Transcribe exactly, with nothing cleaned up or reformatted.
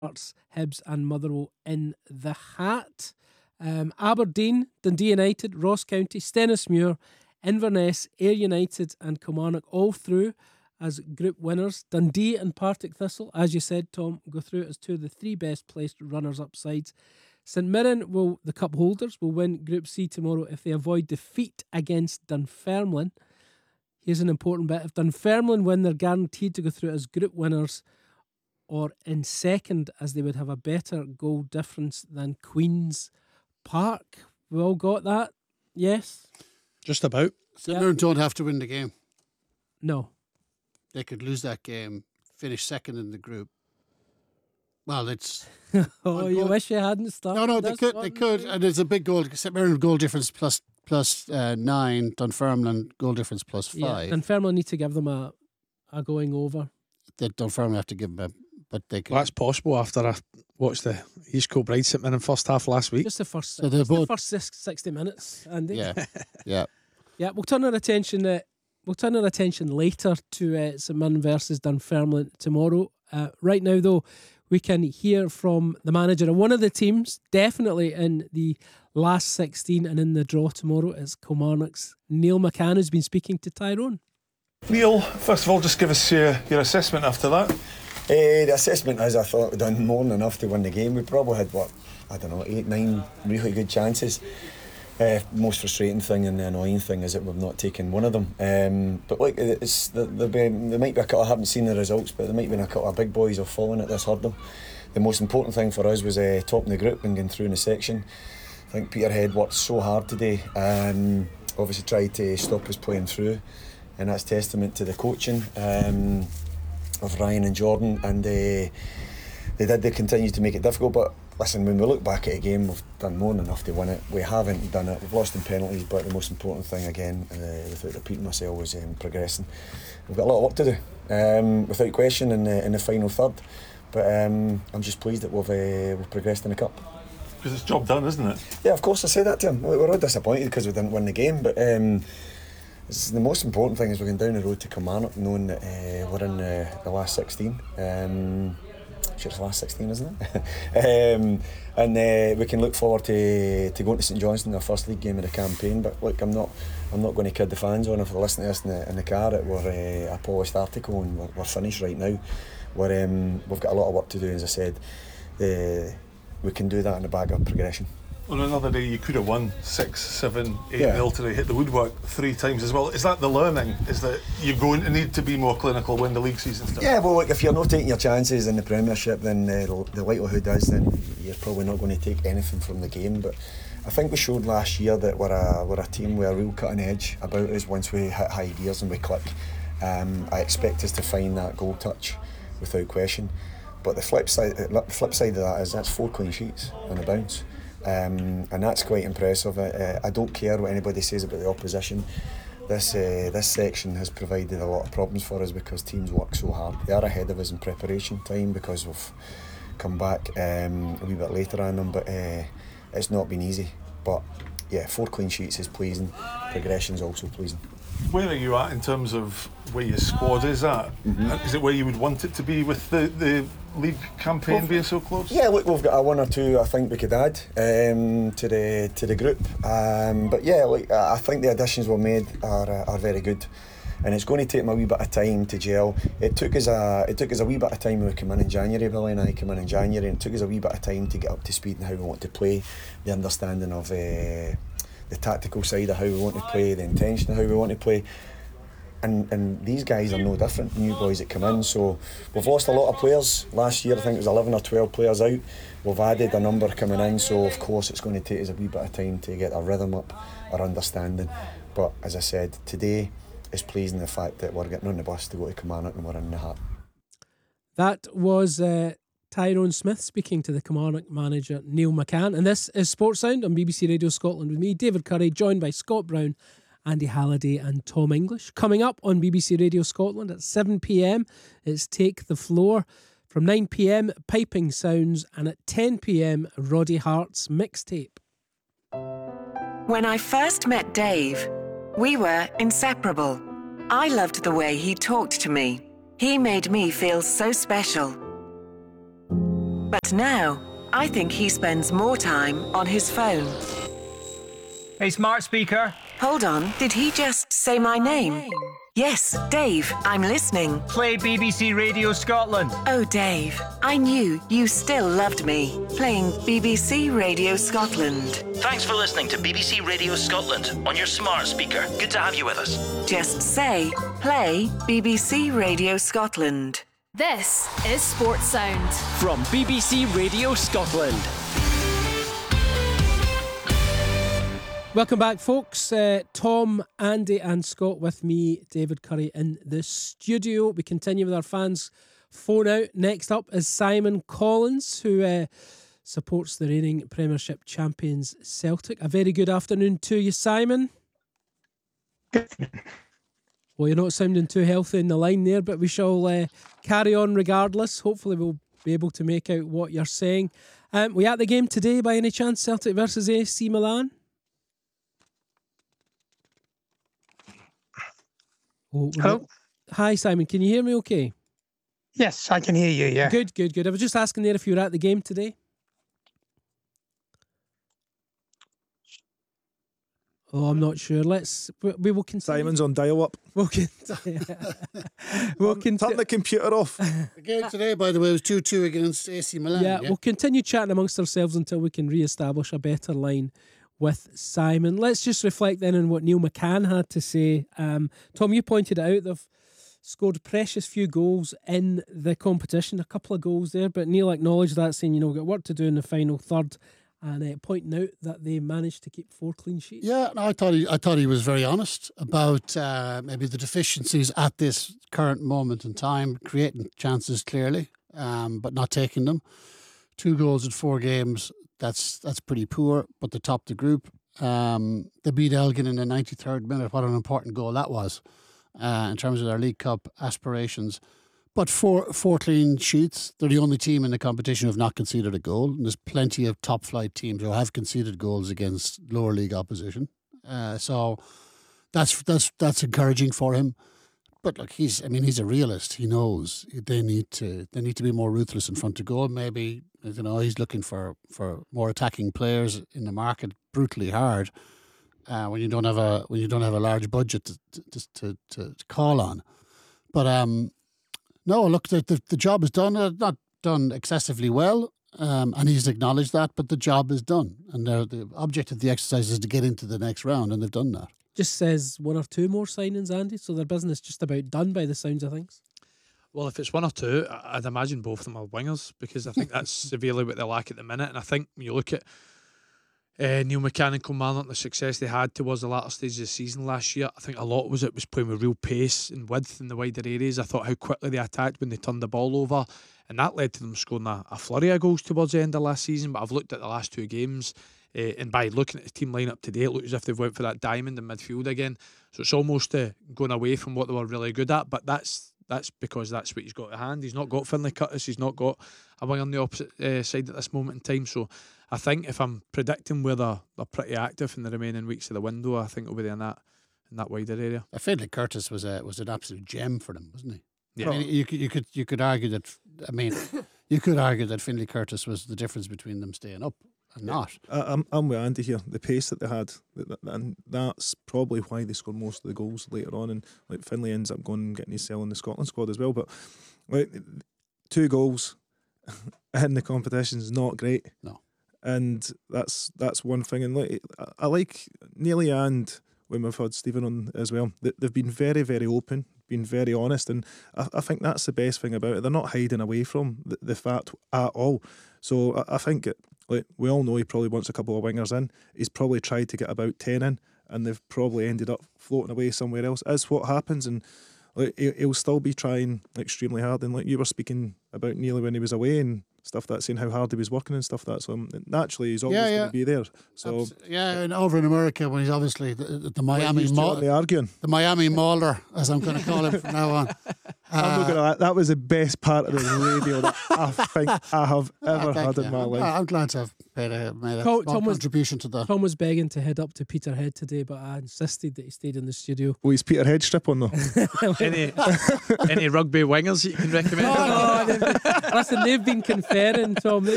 Hearts, Hibs and Motherwell in the hat. Um, Aberdeen, Dundee United, Ross County, Stenhousemuir, Inverness, Ayr United and Kilmarnock all through as group winners. Dundee and Partick Thistle, as you said, Tom, go through as two of the three best placed runners-up sides. St Mirren, will the cup holders, will win Group C tomorrow if they avoid defeat against Dunfermline. Here's an important bit. If Dunfermline win, they're guaranteed to go through as group winners or in second, as they would have a better goal difference than Queen's Park. We all got that? Yes? Just about. St Mirren don't have to win the game. No. They could lose that game, finish second in the group. Well, it's... oh, you wish you hadn't started. No, no, they could, they could. And it's a big goal. St Mirren goal difference plus plus uh, nine. Dunfermline goal difference plus five. Yeah, Dunfermline need to give them a, a going over. They Dunfermline have to give them a... But they could. Well, that's possible after I watched the East Kilbride St Mirren first half last week. Just the first, so just both, the first sixty minutes, Andy. Yeah, yeah, yeah. We'll turn our attention. Uh, we'll turn our attention later to uh, St Mirren versus Dunfermline tomorrow. Uh, right now, though, we can hear from the manager of one of the teams, definitely in the last sixteen and in the draw tomorrow. It's Kilmarnock's Neil McCann, who's been speaking to Tyrone. Neil, first of all, just give us your, your assessment after that. Uh, the assessment is I thought we'd done more than enough to win the game. We probably had, what, I don't know, eight, nine really good chances. Uh, most frustrating thing and the annoying thing is that we've not taken one of them. Um, but like, it's there, there, be, there might be a couple, I haven't seen the results, but there might be a couple of big boys who've fallen at this hurdle. The most important thing for us was uh, topping the group and getting through in the section. I think Peterhead worked so hard today. Um, obviously tried to stop us playing through, and that's testament to the coaching Um, of Ryan and Jordan, and uh, they did, they continued to make it difficult. But listen, when we look back at a game, we've done more than enough to win it. We haven't done it, we've lost in penalties, but the most important thing, again, uh, without repeating myself, was um, progressing. We've got a lot of work to do, um, without question, in the, in the final third, but um, I'm just pleased that we've, uh, we've progressed in the cup. Because it's job done, isn't it? Yeah, of course, I say that to him. We're all disappointed because we didn't win the game, but um, the most important thing is we're going down the road to Kilmarnock knowing that uh, we're in uh, the last sixteen. Um, sure it's the last sixteen, isn't it? um, and uh, we can look forward to to going to St Johnstone, our first league game of the campaign. But look, I'm not I'm not going to kid the fans on if they're listening to us in the, in the car. It we're uh, a polished article and we're, we're finished right now. We're, um, we've got a lot of work to do, as I said. Uh, we can do that in the back of progression. On another day you could have won six, seven, eight Yeah. nil today, hit the woodwork three times as well. Is that the learning? Is that you're going to need to be more clinical when the league season starts? Yeah, well, look, if you're not taking your chances in the Premiership, then uh, the, the likelihood is then you're probably not going to take anything from the game. But I think we showed last year that we're a, we're a team with a real cutting edge about us once we hit high gears and we click. Um, I expect us to find that goal touch without question. But the flip side, the flip side of that is that's four clean sheets on a bounce. Um, and that's quite impressive. Uh, I don't care what anybody says about the opposition. This uh, this section has provided a lot of problems for us because teams work so hard. They are ahead of us in preparation time because we've come back um, a wee bit later on them, but uh, it's not been easy. But yeah, four clean sheets is pleasing. Progression's also pleasing. Where are you at in terms of where your squad is at? Mm-hmm. Is it where you would want it to be with the, the league campaign well, being so close? Yeah, look, we've got a one or two I think we could add um, to the to the group. Um, but yeah, like I think the additions we made are are very good, and it's going to take them a wee bit of time to gel. It took us a it took us a wee bit of time when we came in in January. Billy and I came in in January, and it took us a wee bit of time to get up to speed on how we want to play, the understanding of. Uh, the tactical side of how we want to play, the intention of how we want to play, and and these guys are no different, new boys that come in. So we've lost a lot of players last year. I think it was eleven or twelve players out. We've added a number coming in, so of course it's going to take us a wee bit of time to get our rhythm up, our understanding. But as I said, today is pleasing the fact that we're getting on the bus to go to Kilmarnock and we're in the hat. That was uh, Tyrone Smith speaking to the Kilmarnock manager Neil McCann, and this is Sports Sound on B B C Radio Scotland with me, David Curry, joined by Scott Brown, Andy Halliday and Tom English. Coming up on B B C Radio Scotland at seven p m it's Take the Floor. From nine p m Piping Sounds, and at ten p m Roddy Hart's mixtape. When I first met Dave, we were inseparable. I loved the way he talked to me. He made me feel so special. But now, I think he spends more time on his phone. Hey, smart speaker. Hold on, did he just say my name? Yes, Dave, I'm listening. Play B B C Radio Scotland. Oh, Dave, I knew you still loved me. Playing B B C Radio Scotland. Thanks for listening to B B C Radio Scotland on your smart speaker. Good to have you with us. Just say, play B B C Radio Scotland. This is Sports Sound from B B C Radio Scotland. Welcome back, folks. Uh, Tom, Andy and Scott with me, David Curry, in the studio. We continue with our fans' phone out. Next up is Simon Collins, who uh, supports the reigning Premiership champions Celtic. A very good afternoon to you, Simon. Well, you're not sounding too healthy in the line there, but we shall uh, carry on regardless. Hopefully we'll be able to make out what you're saying. Um, were you at the game today by any chance, Celtic versus A C Milan? Oh, Hello? Hi, Simon. Can you hear me okay? Yes, I can hear you, yeah. Good, good, good. I was just asking there if you were at the game today. Oh, I'm not sure. Let's. We, we will continue. Simon's on dial-up. We'll continue. we'll turn, turn the computer off. The game today, by the way, was two two against A C Milan. Yeah, yeah, we'll continue chatting amongst ourselves until we can re-establish a better line with Simon. Let's just reflect then on what Neil McCann had to say. Um, Tom, you pointed it out. They've scored precious few goals in the competition, a couple of goals there, but Neil acknowledged that, saying, you know, we've got work to do in the final third, and uh, pointing out that they managed to keep four clean sheets. Yeah, no, I thought he, I thought he was very honest about uh, maybe the deficiencies at this current moment in time, creating chances clearly, um, but not taking them. Two goals in four games. That's that's pretty poor, but they topped the group. Um, they beat Elgin in the ninety-third minute. What an important goal that was uh, in terms of their League Cup aspirations. But four four clean sheets. They're the only team in the competition who have not conceded a goal. And there's plenty of top flight teams who have conceded goals against lower league opposition. Uh, so that's that's that's encouraging for him. But look, he's I mean he's a realist. He knows they need to they need to be more ruthless in front of goal. Maybe, you know, he's looking for, for more attacking players in the market, brutally hard. Uh, when you don't have a when you don't have a large budget to to to, to, to call on. But um, no, look, the, the the job is done. Uh, not done excessively well, um, and he's acknowledged that. But the job is done, and the object of the exercise is to get into the next round, and they've done that. Just says one or two more signings, Andy, so their business just about done by the sounds of things. Well, if it's one or two, I'd imagine both of them are wingers, because I think that's severely what they lack at the minute. And I think when you look at uh, Neil McCann and Kilmarnock, the success they had towards the latter stages of the season last year, I think a lot was it was playing with real pace and width in the wider areas. I thought how quickly they attacked when they turned the ball over, and that led to them scoring a, a flurry of goals towards the end of last season. But I've looked at the last two games, Uh, and by looking at the team lineup today, it looks as if they've went for that diamond in midfield again. So it's almost uh, going away from what they were really good at. But that's that's because that's what he's got at hand. He's not got Finlay Curtis. He's not got a wing on the opposite uh, side at this moment in time. So I think if I'm predicting where they're, they're pretty active in the remaining weeks of the window, I think it'll be in that in that wider area. I feel like Curtis was a was an absolute gem for them, wasn't he? Yeah. I mean, you could you could you could argue that. I mean, you could argue that Finlay Curtis was the difference between them staying up. Not. I, I'm, I'm with Andy here. The pace that they had, and that's probably why they scored most of the goals later on. And like Finlay ends up going and getting his sell in the Scotland squad as well. But like two goals in the competition is not great. No, and that's that's one thing. And like I like Nearly, and when we've had Stephen on as well, they, they've been very very open, been very honest, and I, I think that's the best thing about it. They're not hiding away from the, the fact at all. So I, I think it. Like, we all know he probably wants a couple of wingers in. He's probably tried to get about ten in, and they've probably ended up floating away somewhere else. That's what happens, and like, he'll still be trying extremely hard. And like you were speaking about Nearly when he was away and stuff, that saying how hard he was working and stuff. That so naturally he's always yeah, yeah. going to be there. So Abs- yeah, and over in America when he's obviously the, the Miami well, Mauler, arguing the Miami Mauler, as I'm going to call him from now on. I'm not gonna lie, that was the best part of the radio that I think I have ever had in my life. I'm glad to have made a, made a Tom, small Tom was, contribution to that. Tom was begging to head up to Peterhead today, but I insisted that he stayed in the studio. Oh, he's Peterhead strip on though. any any rugby wingers that you can recommend? Oh, no, they've, listen, they've been conferring, Tom. They've